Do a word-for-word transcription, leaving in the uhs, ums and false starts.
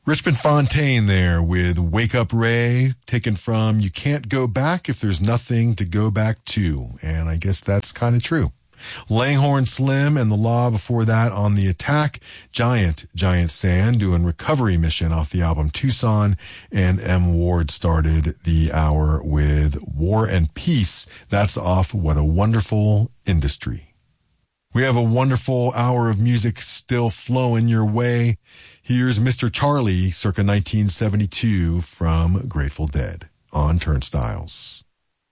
Richmond Fontaine there with Wake Up Ray, taken from You Can't Go Back If There's Nothing to Go Back To. And I guess that's kind of true. Langhorne Slim and The Law before that on The Attack. Giant, Giant Sand doing Recovery Mission off the album Tucson. And M. Ward started the hour with War and Peace. That's off What a Wonderful Industry. We have a wonderful hour of music still flowing your way. Here's Mister Charlie, circa nineteen seventy-two, from Grateful Dead on Turnstiles.